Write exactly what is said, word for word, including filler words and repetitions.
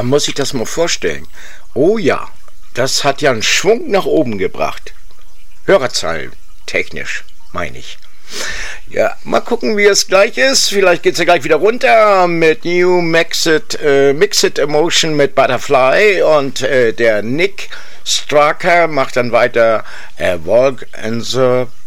Man muss sich das mal vorstellen. Oh ja, das hat ja einen Schwung nach oben gebracht. Hörerzahlen technisch, meine ich. Ja, mal gucken, wie es gleich ist. Vielleicht geht es ja gleich wieder runter mit New Mixed, äh, Mixed Emotion mit Butterfly und äh, der Nick Straka macht dann weiter A Walk in the